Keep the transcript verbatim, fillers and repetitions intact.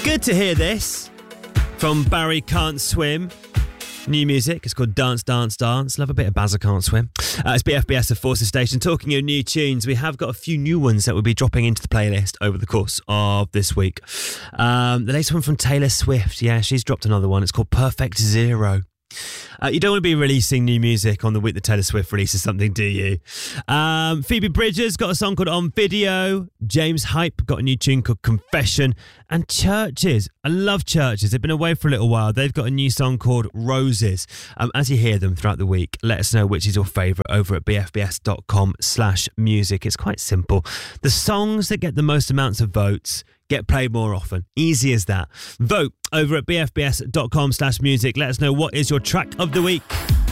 Good to hear this from Barry Can't Swim. New music. It's called Dance, Dance, Dance. Love a bit of Bazza Can't Swim. Uh, it's B F B S of Forces Station. Talking of new tunes, we have got a few new ones that will be dropping into the playlist over the course of this week. Um, the latest one from Taylor Swift. Yeah, she's dropped another one. It's called Perfect Zero. Uh, you don't want to be releasing new music on the week that Taylor Swift releases something, do you? Um, Phoebe Bridgers got a song called On Video. James Hype got a new tune called Confession. And Churches. I love Churches. They've been away for a little while. They've got a new song called Roses. Um, as you hear them throughout the week, let us know which is your favourite over at bfbs.com slash music. It's quite simple. The songs that get the most amounts of votes get played more often. Easy as that. Vote over at bfbs.com slash music. Let us know what is your track of the week.